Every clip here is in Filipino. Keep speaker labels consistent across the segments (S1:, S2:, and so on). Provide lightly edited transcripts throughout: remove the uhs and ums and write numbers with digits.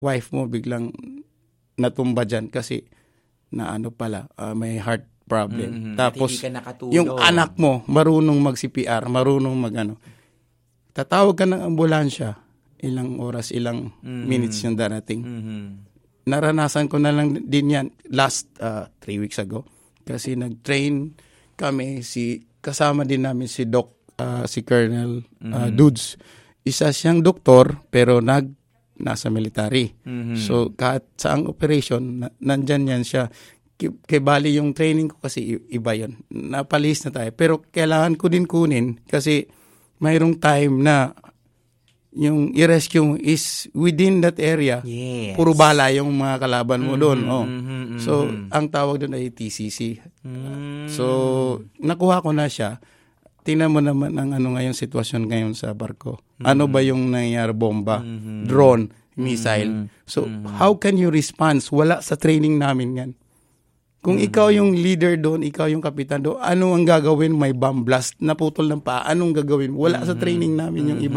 S1: wife mo biglang natumba dyan kasi na may heart problem. Tapos,
S2: hindi ka nakatulog.
S1: yung anak mo, marunong mag-CPR, marunong tatawag ka ng ambulansya, ilang oras, ilang minutes yung darating. Naranasan ko na lang din yan last 3 weeks ago. Kasi nag-train kami, kasama din namin si si Colonel Dudes. Isa siyang doktor, pero nasa military. So, kahit saang operation, nandyan yan siya. Kaya bali yung training ko kasi iba yun. Napalis na tayo. Pero kailangan ko din kunin kasi mayroong time na yung i-rescue mo is within that area.
S2: Yes.
S1: Puro bala yung mga kalaban mo doon. So, ang tawag doon ay TCC. So, nakuha ko na siya. Tingnan mo naman ang ngayong sitwasyon ngayon sa barko. Ano ba yung nangyayari? Bomba, drone, missile. So, how can you respond? Wala sa training namin yan. Kung ikaw yung leader doon, ikaw yung kapitan doon, ano ang gagawin? May bomb blast, naputol ng paa, anong gagawin? Wala sa training namin yung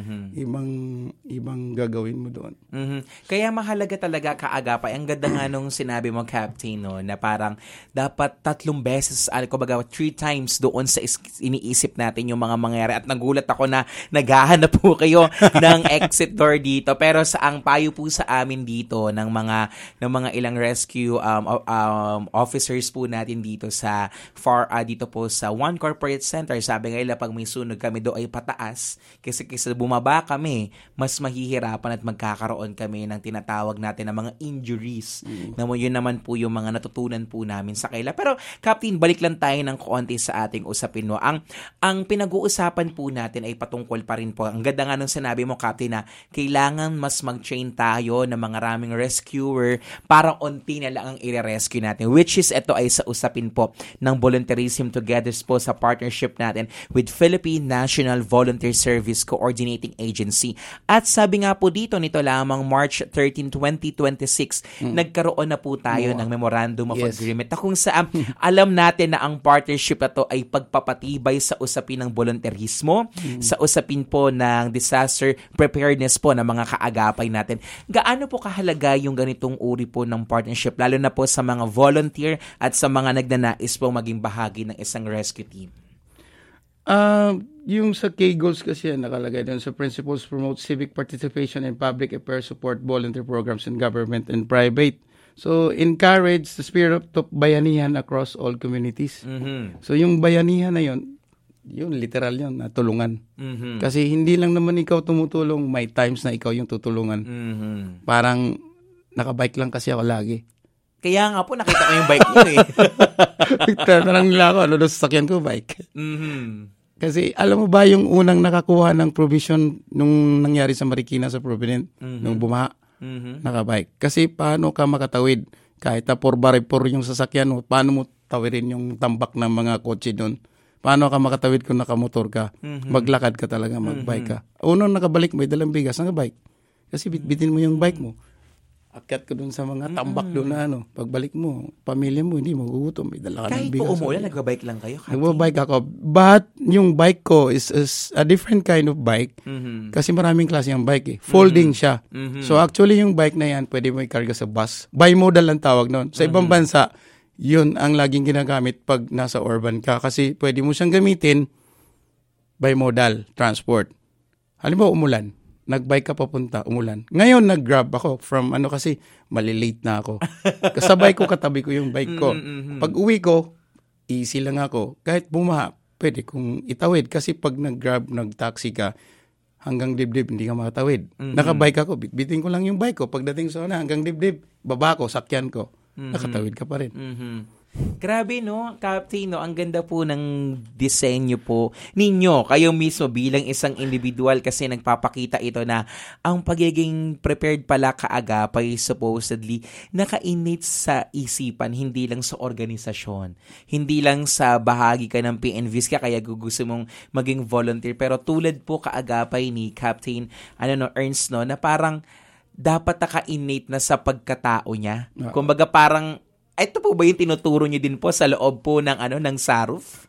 S1: ibang gagawin mo doon.
S2: Kaya mahalaga talaga kaagapay. Ang ganda nga nung sinabi mo, Captain, no, na parang dapat 3 beses, 3 times doon sa iniisip natin yung mga mangyayari. At nagulat ako na naghahanap po kayo ng exit door dito. Pero sa ang payo po sa amin dito ng mga ilang rescue officers po natin dito sa dito po sa One Corporate Center, sabi nga nila pag may sunog kami do ay pataas kasi bumaba kami, mas mahihirapan at magkakaroon kami ng tinatawag natin na mga injuries. Yun naman po yung mga natutunan po namin sa kaila. Pero Captain, balik lang tayo ng konti sa ating usapin, no. Ang pinag-uusapan po natin ay patungkol pa rin po. Ang ganda nga nung sinabi mo, Captain, na kailangan mas mag-train tayo ng mga raming rescuer para unti na lang ang i-rescue natin. Which is, ito ay sa usapin po ng Volunteerism Together po sa partnership natin with Philippine National Volunteer Service Coordinating Agency. At sabi nga po dito, nito lamang March 13, 2026, nagkaroon na po tayo ng Memorandum of Agreement na kung saan alam natin na ang partnership na to ay pagpapatibay sa usapin ng volunteerismo, sa usapin po ng disaster preparedness po ng mga kaagapay natin. Gaano po kahalaga yung ganitong uri po ng partnership, lalo na po sa mga volunteer at sa mga nagnanais pong maging bahagi ng isang rescue team?
S1: Yung sa K-Goals kasi nakalagay doon sa principles promote civic participation and public affairs, support volunteer programs in government and private. So, encourage the spirit of bayanihan across all communities. So, yung bayanihan na yun literal yun, na tulungan. Kasi hindi lang naman ikaw tumutulong, may times na ikaw yung tutulungan. Parang nakabike lang kasi ako lagi.
S2: Kaya nga po, nakita ko yung bike niyo eh.
S1: Tanong nila ako, doon sa sasakyan ko, bike. Kasi alam mo ba yung unang nakakuha ng provision nung nangyari sa Marikina sa Provident, nung bumaha, nakabike. Kasi paano ka makatawid? Kahit na 4x4 yung sasakyan mo, paano mo tawirin yung tambak ng mga kotse doon? Paano ka makatawid kung nakamotor ka? Maglakad ka talaga, magbike ka. Unang nakabalik, may dalang bigas, nakabike. Kasi bitbitin mo yung bike mo. Akyat ko dun sa mga tambak doon na pagbalik mo, pamilya mo, hindi magugutom. May dala ka ng bigas.
S2: Kahit po umulan, nagbabike lang kayo?
S1: Nagbabike ako. But yung bike ko is a different kind of bike. Kasi maraming klase yung bike eh. Folding siya. So actually yung bike na yan, pwede mo ikarga sa bus. Bimodal ang tawag noon. Sa ibang bansa, yun ang laging ginagamit pag nasa urban ka. Kasi pwede mo siyang gamitin bimodal transport. Halimbawa umulan. Nagbike ka papunta, umulan. Ngayon, nag-grab ako from kasi malilate na ako. Kasabay ko, katabi ko yung bike ko. Pag uwi ko, easy lang ako. Kahit bumaha, pwede kong itawid. Kasi pag nag-grab, nag-taxi ka, hanggang dibdib, hindi ka makatawid. Nakabike ako, bitbitin ko lang yung bike ko. Pagdating sa hanggang dibdib, baba ko, sakyan ko. Nakatawid ka pa rin.
S2: Grabe, no, Captain, no? Ang ganda po ng disenyo po ninyo, kayo mismo bilang isang individual, kasi nagpapakita ito na ang pagiging prepared pala kaagapay supposedly naka-innate sa isipan, hindi lang sa organisasyon, hindi lang sa bahagi ka ng PNVs kaya gusto mong maging volunteer, pero tulad po kaagapay ni Captain Ernst, no, na parang dapat naka-innate na sa pagkatao niya. Kumbaga parang ito po ba yung tinuturo niyo din po sa loob po ng ng SARUF?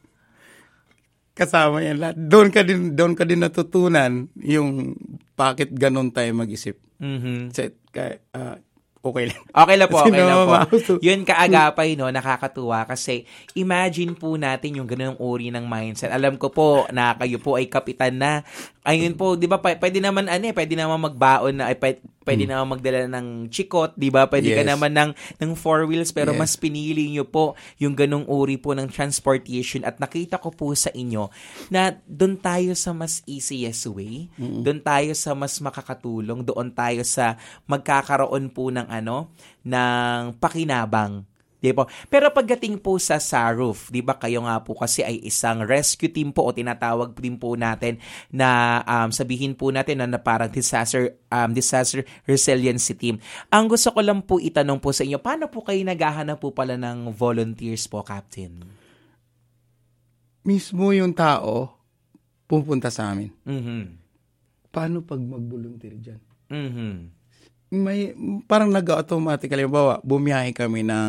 S1: Kasama yan lahat. Doon ka din natutunan yung bakit ganun tayo mag-isip. okay lang.
S2: Okay lang po, okay
S1: Sino
S2: lang po.
S1: ma-
S2: Yun kaagapay, no, nakakatuwa kasi imagine po natin yung ganung uri ng mindset. Alam ko po na kayo po ay kapitan na. Ayun po, 'di ba? Pwede naman pwede naman magbaon na pwede naman magdala ng chikot, 'di ba? Pwede ka
S1: Yes.
S2: naman ng four wheels pero
S1: Yes.
S2: mas pinili niyo po yung ganung uri po ng transportation at nakita ko po sa inyo na doon tayo sa mas easiest way, doon tayo sa mas makakatulong, doon tayo sa magkakaroon po ng ng pakinabang. Di po. Pero pagdating po sa Saruf, di ba kayo nga po kasi ay isang rescue team po o tinatawag din po natin na sabihin po natin na parang disaster resiliency team. Ang gusto ko lang po itanong po sa inyo, paano po kayo naghahanap po pala ng volunteers po, Captain?
S1: Mismo yung tao pupunta sa amin.
S2: Mhm.
S1: Paano pag mag-volunteer dyan?
S2: Mhm.
S1: May parang nag-automatically, bawa, bumiyahe kami ng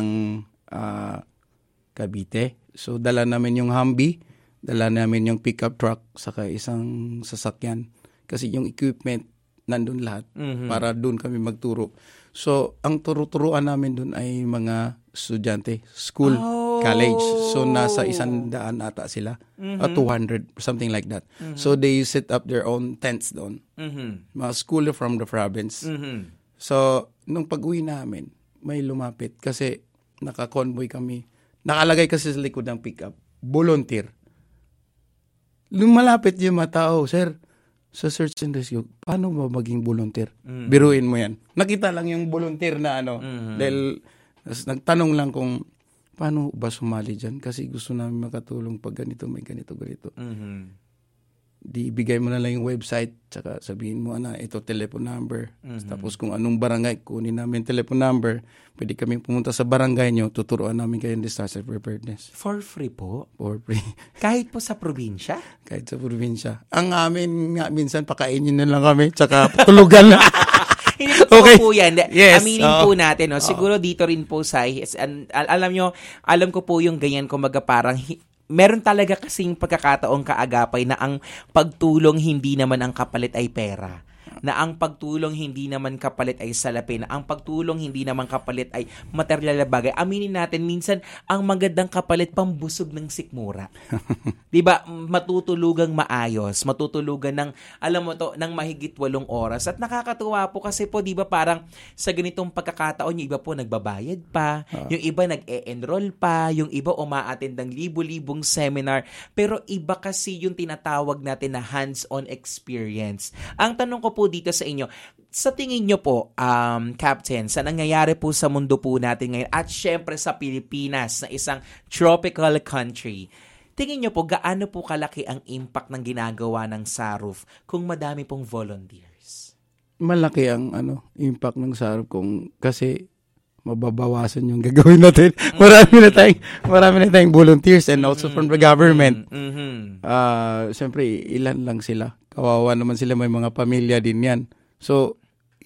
S1: Cavite. So, dala namin yung Humvee, dala namin yung pickup truck, saka isang sasakyan. Kasi yung equipment, nandun lahat, para doon kami magturo. So, ang turo-turuan namin doon ay mga estudyante, school, college. So, nasa 100 ata sila, 200, something like that. So, they set up their own tents doon. Mga school from the province. So, nung pag-uwi namin, may lumapit kasi naka-convoy kami. Nakalagay kasi sa likod ng pickup, volunteer. Lumalapit yung mga tao, sir, sa search and rescue, paano ba maging volunteer? Biruin mo yan. Nakita lang yung volunteer na dahil nagtanong lang kung paano ba sumali dyan kasi gusto namin makatulong pag ganito, may ganito. Di ibigay mo na lang yung website, tsaka sabihin mo, ito telephone number. Tapos kung anong barangay, kunin namin telephone number. Pwede kaming pumunta sa barangay nyo, tuturuan namin kayo ng disaster preparedness.
S2: For free po?
S1: For free.
S2: Kahit po sa probinsya?
S1: Kahit sa probinsya. Ang amin nga, minsan pakainin na lang kami, tsaka tulugan na.
S2: Hindi totoo
S1: Okay.
S2: po yan.
S1: Yes,
S2: Aminin po natin. No? Siguro dito rin po sa... alam ko po yung ganyan, kumaga parang... meron talaga kasing pagkakataong kaagapay na ang pagtulong hindi naman ang kapalit ay pera. Na ang pagtulong hindi naman kapalit ay salapi. Na ang pagtulong hindi naman kapalit ay material na bagay. Aminin natin, minsan ang magandang kapalit pambusog ng sikmura. 'Di ba? Matutulugang maayos, matutulugan ng ng mahigit 8 oras. At nakakatuwa po kasi po 'di ba parang sa ganitong pagkakataon yung iba po nagbabayad pa, yung iba nag-e-enroll pa, yung iba umaattend ng libo-libong seminar, pero iba kasi yung tinatawag natin na hands-on experience. Ang tanong ko po dito sa inyo, sa tingin nyo po, Captain, sa nangyayari po sa mundo po natin ngayon at syempre sa Pilipinas na isang tropical country, tingin nyo po gaano po kalaki ang impact ng ginagawa ng Saruf kung madami pong volunteers?
S1: Malaki ang impact ng Saruf kasi mababawasan yung gagawin natin. Marami na tayong volunteers and also from the government. Siyempre, ilan lang sila. Kawawa naman sila, may mga pamilya din yan. So,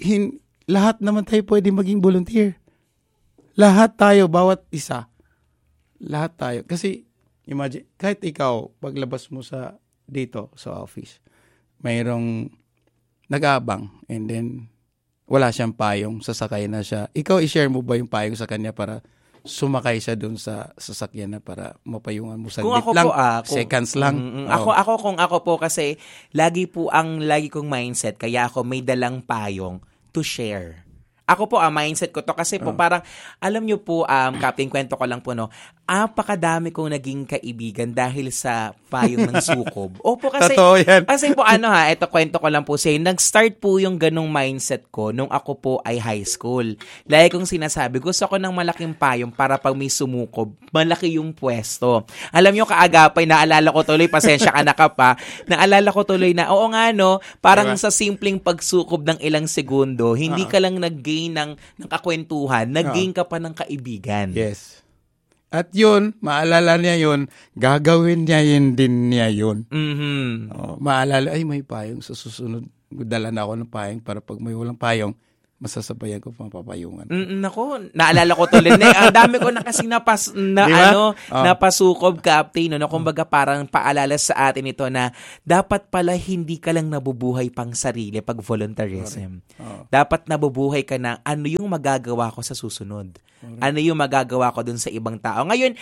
S1: lahat naman tayo pwede maging volunteer. Lahat tayo, bawat isa. Lahat tayo. Kasi, imagine, kahit ikaw, paglabas mo dito sa office, mayroong nag-aabang and then wala siyang payong, sasakay na siya. Ikaw, i-share mo ba yung payong sa kanya para sumakay siya dun sa sasakyan na para mapayungan mo sa lang, seconds lang.
S2: Kung ako po kasi lagi kong mindset, kaya ako may dalang payong to share. Ako po, mindset ko to kasi po parang, alam nyo po, Captain, kwento ko lang po, apakadami kong naging kaibigan dahil sa payong ng sukob. Opo, kasi,
S1: totoo yan.
S2: Kasi po, ito kwento ko lang po sa'yo, nag-start po yung ganong mindset ko nung ako po ay high school. Lagi kong sinasabi, gusto ko ng malaking payong para pag may sumukob, malaki yung pwesto. Alam nyo, kaagapay, naalala ko tuloy, pasensya ka na ka pa, naalala ko tuloy na, oo nga, parang diba? Sa simpleng pagsukob ng ilang segundo, hindi ka lang nag-gain ng kakwentuhan, nag-gain ka pa ng kaibigan.
S1: Yes. At yun, maalala niya yun, gagawin niya yun din niya yun. Maalala, ay may payong sa susunod. Dala na ako ng payong para pag may walang payong, masasabayan ko mapapayungan.
S2: Nako, naalala ko to, Lene. Ang dami ko na kasi
S1: Diba?
S2: napasukob, Captain, no? Kumbaga parang paalala sa atin ito na dapat pala hindi ka lang nabubuhay pang sarili pag volunteerism. Dapat nabubuhay ka na ano yung magagawa ko sa susunod. Ano yung magagawa ko dun sa ibang tao. Ngayon,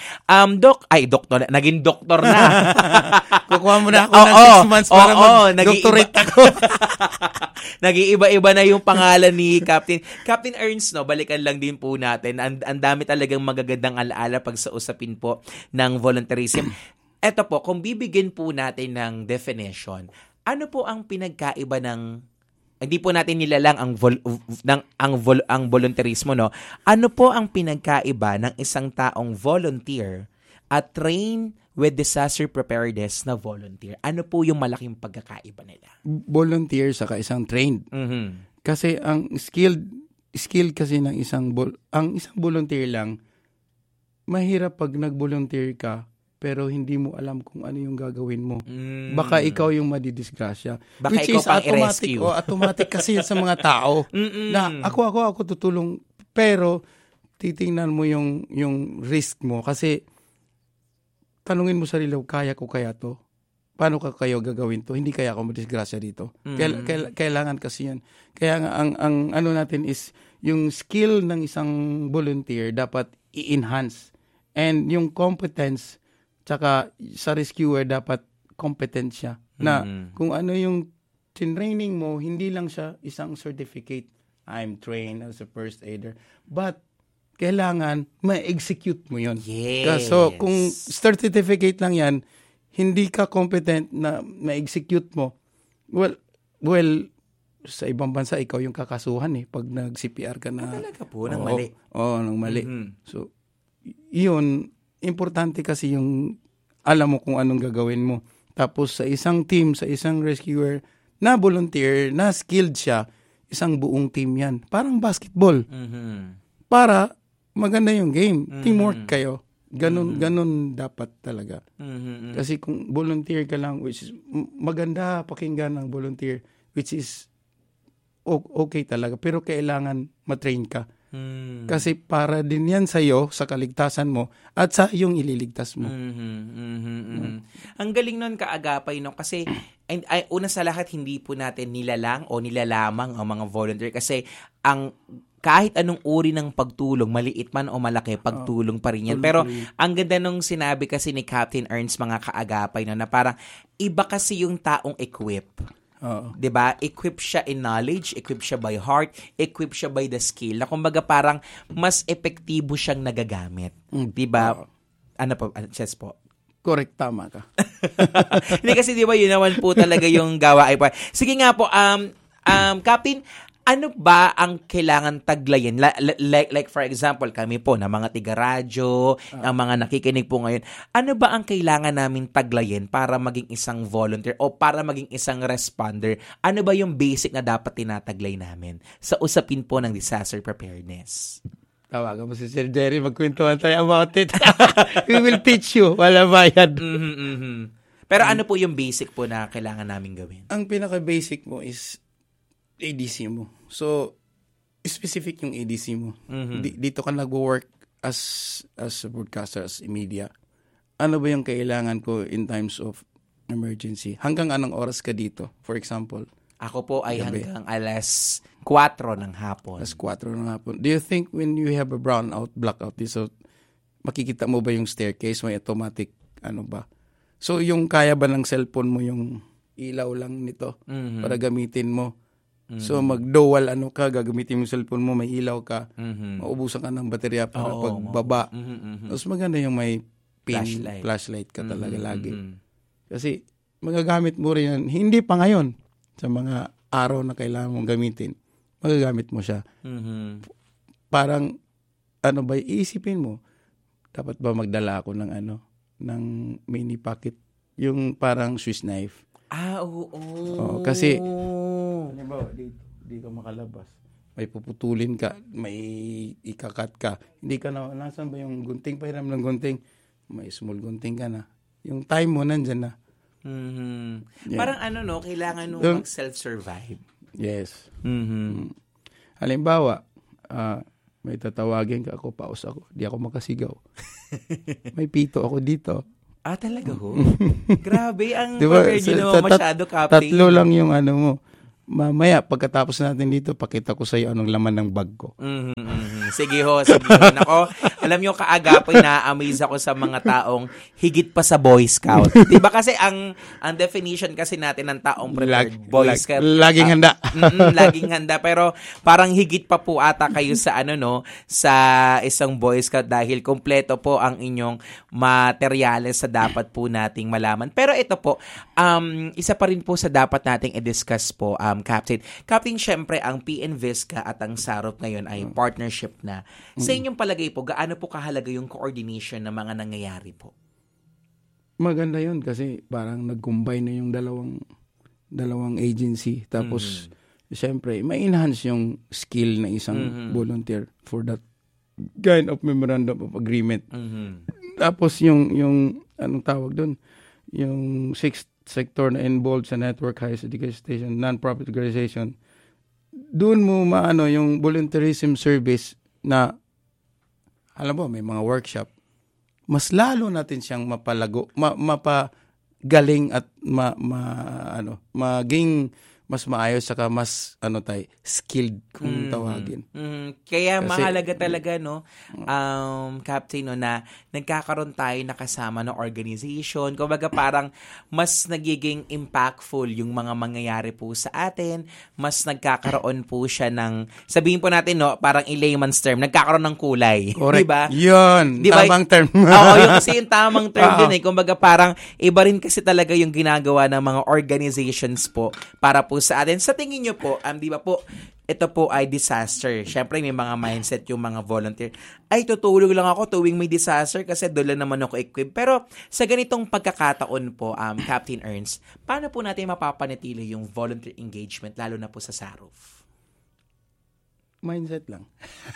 S2: naging doktor na.
S1: Kukuha mo na ako ng 6 months para mag-doctorate ako.
S2: Nag-iiba-iba na yung pangalan ni Captain Ernst, no? Balikan lang din po natin. Ang dami talagang magagandang alaala pag sa usapin po ng volunteerism. Eto po, kung bibigyan po natin ng definition, ano po ang pinagkaiba ng hindi po natin nilalang ang volunteerismo, no? Ano po ang pinagkaiba ng isang taong volunteer at train with disaster preparedness na volunteer? Ano po yung malaking pagkakaiba nila?
S1: Volunteer saka isang trained.
S2: Mm-hmm.
S1: Kasi ang skill kasi ng isang volunteer lang, mahirap pag nag-volunteer ka pero hindi mo alam kung ano yung gagawin mo. Baka ikaw yung madidisgrasya.
S2: Baka
S1: which
S2: ikaw
S1: is
S2: pang
S1: automatic.
S2: i-rescue.
S1: Automatic kasi yan sa mga tao. Na ako tutulong. Pero titingnan mo yung risk mo. Kasi tanungin mo sarili, kaya ko kaya to? Paano kayo gagawin to? Hindi kaya ako madisgrasya dito. Kailangan kasi yan. Kaya nga, ang ano natin is, yung skill ng isang volunteer dapat i-enhance. And yung competence, tsaka sa rescuer dapat competent siya. Na kung ano yung training mo, hindi lang siya isang certificate. I'm trained as a first aider. But kailangan ma-execute mo yun.
S2: Yes.
S1: So kung certificate lang yan, hindi ka competent na ma-execute mo. Well, sa ibang bansa, ikaw yung kakasuhan pag nag-CPR ka na.
S2: Talaga po, nang mali.
S1: Nang mali. So, yun, importante kasi yung alam mo kung anong gagawin mo. Tapos sa isang team, sa isang rescuer na volunteer, na skilled siya, isang buong team yan. Parang basketball. Para maganda yung game. Teamwork kayo. Ganun dapat talaga. Kasi kung volunteer ka lang, which is maganda pakinggan ng volunteer, which is okay talaga. Pero kailangan matrain ka. Kasi para din yan sa'yo, sa kaligtasan mo, at sa iyong ililigtas mo.
S2: Ang galing nun, kaagapay, no? Kasi, una sa lahat, hindi po natin nilalang o nilalamang ang mga volunteer. Kasi, kahit anong uri ng pagtulong, maliit man o malaki, pagtulong pa rin yan. Pero, ang ganda nung sinabi kasi ni Captain Ernst, mga kaagapay, no? Na parang, iba kasi yung taong equip. Diba? Equip siya in knowledge, equip siya by heart, equip siya by the skill. Na kumbaga parang mas epektibo siyang nagagamit. Diba? Ano po? Chess po.
S1: Correct, tama ka.
S2: Hindi kasi diba yun naman po talaga yung gawain pa. Sige nga po, Captain, ano ba ang kailangan taglayin? Like for example, kami po na mga tiga-radyo, ang mga nakikinig po ngayon, ano ba ang kailangan namin taglayin para maging isang volunteer o para maging isang responder? Ano ba yung basic na dapat tinataglay namin sa usapin po ng disaster preparedness?
S1: Tawagan mo si Sir Jerry, magkwentuhan tayo about it. We will teach you, wala bayad.
S2: Pero ano po yung basic po na kailangan namin gawin?
S1: Ang pinaka-basic mo is ADC mo. So, specific yung ADC mo. Dito ka nag-work as a broadcaster, as a media. Ano ba yung kailangan ko in times of emergency? Hanggang anong oras ka dito? For example.
S2: Ako po ay hanggang alas 4 ng hapon.
S1: Alas 4 ng hapon. Do you think when you have a brownout, blackout, so makikita mo ba yung staircase? May automatic, ano ba? So, yung kaya ba ng cellphone mo yung ilaw lang nito para gamitin mo? So, mag-dual gagamitin mo yung cellphone mo, may ilaw ka, maubusan ka ng baterya para pagbaba. Tapos maganda yung may pin, flashlight ka talaga lagi. Kasi magagamit mo rin yan, hindi pa ngayon, sa mga araw na kailangan mong gamitin, magagamit mo siya. Parang, iisipin mo, dapat ba magdala ako ng ng mini pocket, yung parang Swiss knife. Oo. Kasi, halimbawa, di ka makalabas. May puputulin ka, may ikakat ka. Hindi ka na, nasan ba yung gunting? Pahiram ng gunting. May small gunting ka na. Yung time mo, nandyan na.
S2: Yeah. Parang kailangan mag-self-survive.
S1: Yes. Halimbawa, may tatawagin ka ako, paus ako, di ako makasigaw. May pito ako dito.
S2: Talaga ho? Grabe, ang
S1: diba,
S2: prepared nyo naman masyado, Captain.
S1: 3 lang yung ano mo. Mamaya, pagkatapos natin dito, pakita ko sa iyo anong laman ng bag ko.
S2: Sige ho. Nako, alam nyo, kaagapay na-amaze ako sa mga taong higit pa sa Boy Scout. Diba kasi ang definition kasi natin ng taong prepared, Boy Scout.
S1: Laging handa.
S2: Laging handa. Pero parang higit pa po ata kayo sa sa isang Boy Scout dahil kompleto po ang inyong materyales sa dapat po nating malaman. Pero ito po, isa pa rin po sa dapat nating i-discuss po, Captain. Captain, syempre, ang PNVISCA at ang SAROP ngayon ay partnership na. Sa inyong palagay po, gaano po kahalaga yung coordination ng mga nangyayari po?
S1: Maganda yun kasi parang nag-combine na yung dalawang agency. Tapos, syempre, ma-enhance yung skill ng isang volunteer for that kind of memorandum of agreement. Tapos, yung anong tawag doon? Yung sixth sector na involved sa network higher education station, non-profit organization, doon mo maano yung volunteerism service na, alam mo, may mga workshop, mas lalo natin siyang mapalago, mapagaling at maging mas maayos saka mas skilled kung tawagin.
S2: Kaya kasi, mahalaga talaga Captain na nagkakaroon tayo nakasama ng organization. Kumbaga parang mas nagiging impactful yung mga mangyayari po sa atin. Mas nagkakaroon po siya ng, sabihin po natin parang in layman's term, nagkakaroon ng kulay.
S1: Correct.
S2: Diba?
S1: Yun, diba? Tamang term.
S2: Oo, yung tamang term din Kumbaga parang iba rin kasi talaga yung ginagawa ng mga organizations po para po sa atin. Sa tingin nyo po, di ba po, ito po ay disaster. Siyempre, may mga mindset yung mga volunteer. Ay, tutulog lang ako tuwing may disaster kasi doon lang naman ako equipped. Pero sa ganitong pagkakataon po, Captain Ernst, paano po natin mapapanatili yung volunteer engagement, lalo na po sa SAROF?
S1: Mindset lang.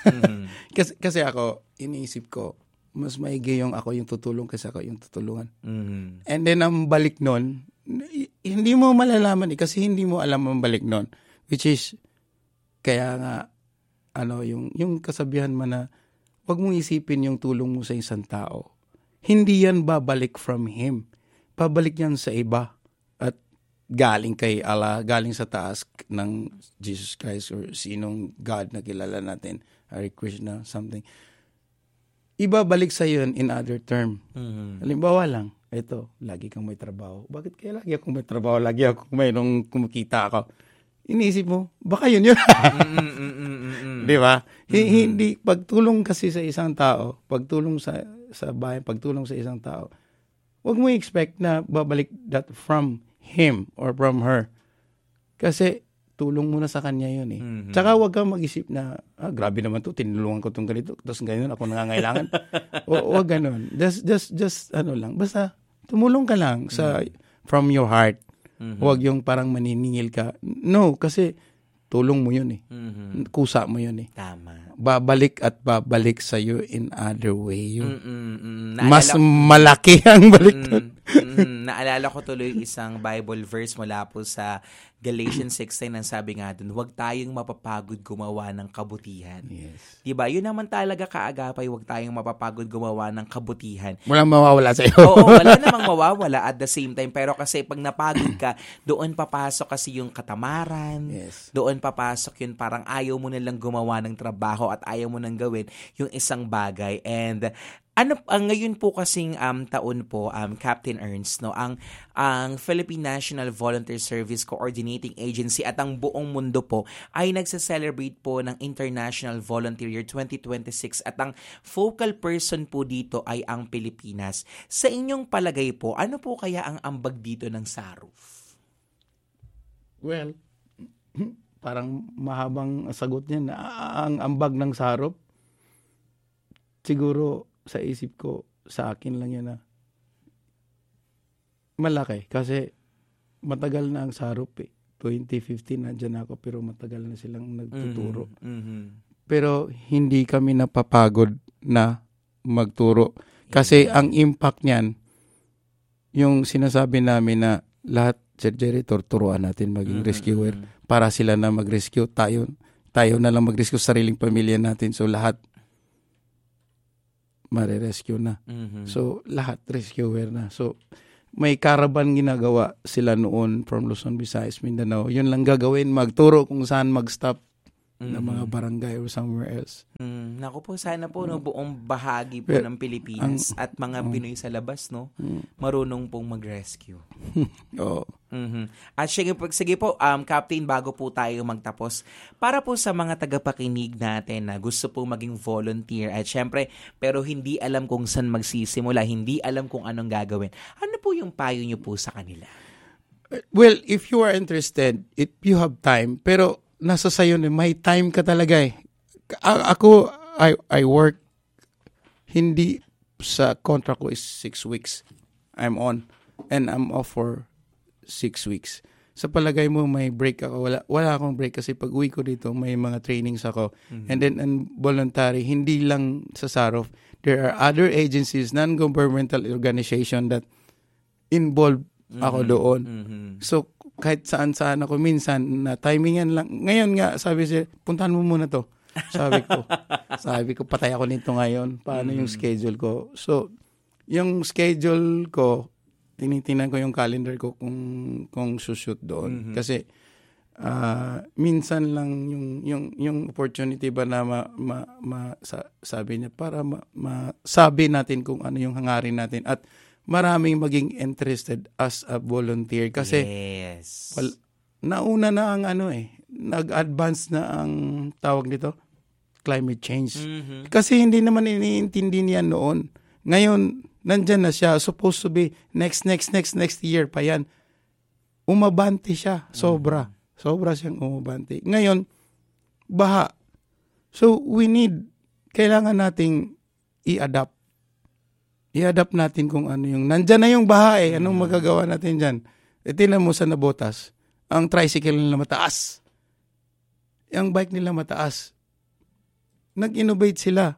S1: kasi ako, iniisip ko, mas maigi yung ako yung tutulong kasi ako yung tutulungan. And then, ang balik nun, hindi mo malalaman kasi hindi mo alam ang balik nun. Which is, kaya nga, yung kasabihan mo na, wag mong isipin yung tulong mo sa isang tao. Hindi yan babalik from him. Babalik yan sa iba. At galing kay Allah, galing sa taas ng Jesus Christ or sinong God na kilala natin, Hare Krishna, something. Ibabalik sa yun in other term. Halimbawa lang, ito, lagi kang may trabaho. Bakit kaya lagi akong may trabaho? Lagi akong mayroong kumikita ako. Iniisip mo, baka yun. Di ba? Hindi, pagtulong kasi sa isang tao, pagtulong sa bayan, pagtulong sa isang tao, huwag mo expect na babalik that from him or from her. Kasi tulong mo na sa kanya yun Tsaka huwag kang mag-isip na, grabe naman to, tinulungan ko itong ganito, tapos ganyan ako nangangailangan. Huwag ganun. Just lang. Basta, tumulong ka lang from your heart. Huwag yung parang maniningil ka. No, kasi tulong mo yun Kusa mo yun
S2: Tama.
S1: Babalik at babalik sa iyo in other way yun. Mas malaki ang balik doon.
S2: Naalala ko tuloy isang Bible verse mula po sa Galatians 6:9 ang sabi nga dun, huwag tayong mapapagod gumawa ng kabutihan.
S1: Yes.
S2: Diba? Yun naman talaga kaagapay, huwag tayong mapapagod gumawa ng kabutihan.
S1: Walang mawawala sa iyo.
S2: Oo, wala namang mawawala at the same time. Pero kasi pag napagod ka, doon papasok kasi yung katamaran.
S1: Yes.
S2: Doon papasok yun, parang ayaw mo na lang gumawa ng trabaho at ayaw mo nang gawin yung isang bagay. And ang ngayon po kasing taon po, Captain Ernst, ang Philippine National Volunteer Service Coordinating Agency at ang buong mundo po ay nagse-celebrate po ng International Volunteer Year 2026 at ang focal person po dito ay ang Pilipinas. Sa inyong palagay po, ano po kaya ang ambag dito ng SAROF?
S1: Well, parang mahabang sagot niyan. Ang ambag ng SAROF, siguro sa isip ko, sa akin lang yan malaki. Kasi matagal na ang SAROF 2015 nandiyan ako pero matagal na silang nagtuturo. Pero hindi kami napapagod na magturo. Kasi ang impact niyan, yung sinasabi namin na lahat, Sir Jerry, turuan natin maging rescuer para sila na mag-rescue tayo. tayo na lang mag-rescue sa sariling pamilya natin. So, lahat mare-rescue na. So, lahat rescuer na. So, may caravan ginagawa sila noon from Luzon, Visayas, Mindanao. Yun lang gagawin, magturo kung saan mag-stop ng mga barangay or somewhere else.
S2: Naku po, sana po buong bahagi po ng Pilipinas at mga Pinoy sa labas, no, marunong pong mag-rescue.
S1: Oo.
S2: At sige po, Captain, bago po tayo magtapos, para po sa mga tagapakinig natin na gusto po maging volunteer at syempre, pero hindi alam kung saan magsisimula, hindi alam kung anong gagawin, ano po yung payo nyo po sa kanila?
S1: Well, if you are interested, if you have time, pero nasa sayo na may time ka talaga eh. Ako, I work, hindi sa contract ko is 6 weeks. I'm on and I'm off for 6 weeks. Sa palagay mo may break ako, wala akong break kasi pag uwi ko dito may mga trainings ako. And then voluntary, hindi lang sa Sarof. There are other agencies, non-governmental organization that involved ako doon. So kahit saan-saan ako minsan na timingan lang. Ngayon nga sabi siya, puntahan mo muna to. Sabi ko patay ako nito ngayon. Paano yung schedule ko? So yung schedule ko, tinitingnan ko yung calendar ko kung sushoot doon. Kasi minsan lang yung opportunity ba na sabi niya para masabi natin kung ano yung hangarin natin at maraming maging interested as a volunteer kasi nauna na ang nag-advance na ang tawag nito climate change. Kasi hindi naman iniintindi niya noon. Ngayon nandyan na siya, supposed to be next year pa yan. Umabante siya, sobra siyang umabante. Ngayon baha. So kailangan nating i-adapt natin kung ano yung, nandyan na yung baha eh, anong magagawa natin dyan? Tingnan mo sa Nabotas, ang tricycle nila mataas. Ang bike nila mataas. Nag-innovate sila.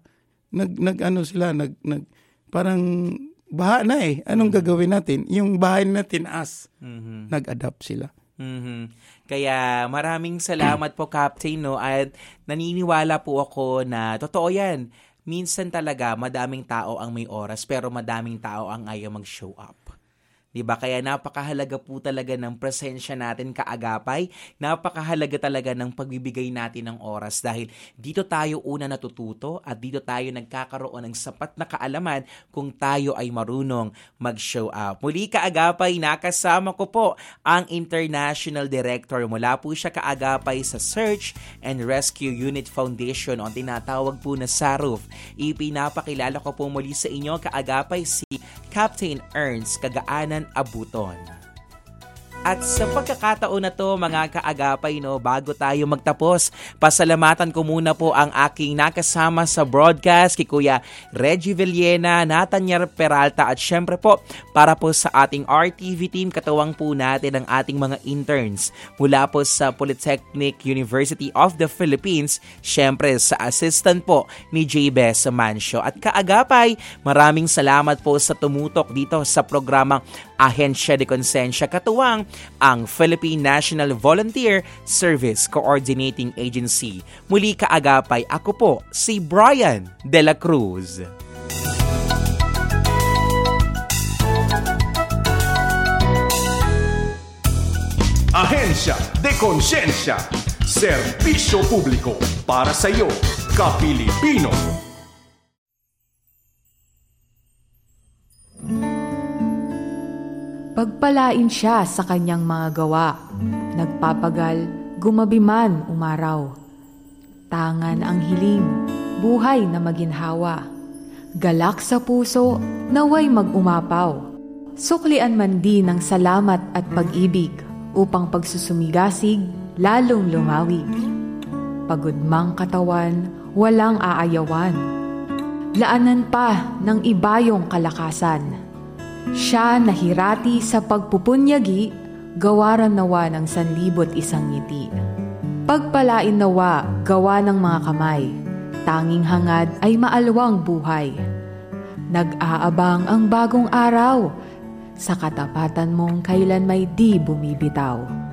S1: Parang baha na eh. Anong gagawin natin? Yung bahay na tinaas. Nag-adapt sila.
S2: Kaya maraming salamat po, Captain, no? At naniniwala po ako na totoo yan. Minsan talaga, madaming tao ang may oras, pero madaming tao ang ayaw mag-show up. Diba? Kaya napakahalaga po talaga ng presensya natin kaagapay. Napakahalaga talaga ng pagbibigay natin ng oras dahil dito tayo una natututo at dito tayo nagkakaroon ng sapat na kaalaman kung tayo ay marunong mag-show up. Muli kaagapay, nakasama ko po ang International Director. Mula po siya kaagapay sa Search and Rescue Unit Foundation o tinatawag po na Sarof. Ipinapakilala ko po muli sa inyo kaagapay si Captain Ernst Kagaanan Abuton. At sa pagkakataon na to, mga kaagapay, no, bago tayo magtapos, pasalamatan ko muna po ang aking nakasama sa broadcast, kay Kuya Reggie Villena, Nathaniel Peralta, at syempre po, para po sa ating RTV team, katuwang po natin ang ating mga interns mula po sa Polytechnic University of the Philippines, syempre sa assistant po ni J-Bes Mancio. At kaagapay, maraming salamat po sa tumutok dito sa programang Ahensya de Konsensya, katuwang ang Philippine National Volunteer Service Coordinating Agency. Muli kaagapay, ako po si Brian De La Cruz.
S3: Ahensya de Konsensya, serbisyo publiko para sa iyo, ka-Pilipino.
S4: Pagpalain siya sa kanyang mga gawa, nagpapagal, gumabi man umaraw. Tangan ang hiling, buhay na maginhawa. Galak sa puso, naway mag-umapaw. Suklian man din ng salamat at pag-ibig, upang pagsusumigasig, lalong lumawig. Pagod mang katawan, walang aayawan. Laanan pa ng ibayong kalakasan. Siya nahirati sa pagpupunyagi, gawaran nawa ng 1,100 ngiti. Pagpalain nawa, gawa ng mga kamay, tanging hangad ay maalwang buhay. Nag-aabang ang bagong araw, sa katapatan mong kailan may di bumibitaw.